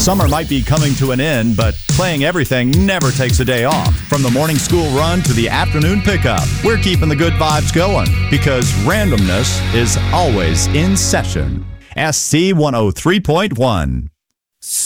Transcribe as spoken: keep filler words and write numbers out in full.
Summer might be coming to an end, but playing everything never takes a day off. From the morning school run to the afternoon pickup, we're keeping the good vibes going because randomness is always in session. S C one oh three point one.